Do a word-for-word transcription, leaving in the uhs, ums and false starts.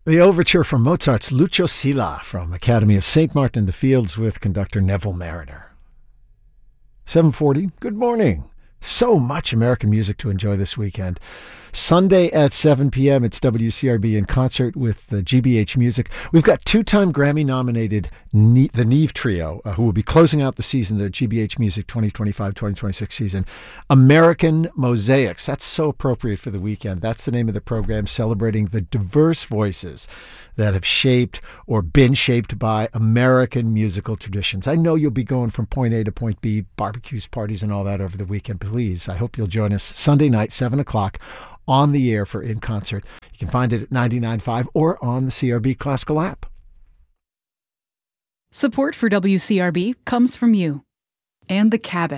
The overture from Mozart's Lucio Silla from Academy of Saint Martin in the Fields with conductor Neville Mariner. seven forty, good morning. So much American music to enjoy this weekend. Sunday at seven p.m., it's W C R B in concert with the G B H Music. We've got two-time Grammy-nominated ne- the Neve Trio, uh, who will be closing out the season, the G B H Music twenty twenty-five twenty twenty-six season. American Mosaics, that's so appropriate for the weekend. That's the name of the program, celebrating the diverse voices that have shaped or been shaped by American musical traditions. I know you'll be going from point A to point B, barbecues, parties, and all that over the weekend. Please, I hope you'll join us Sunday night, seven o'clock, on the air for In Concert. You can find it at ninety-nine point five or on the C R B Classical app. Support for W C R B comes from you and The Cabin.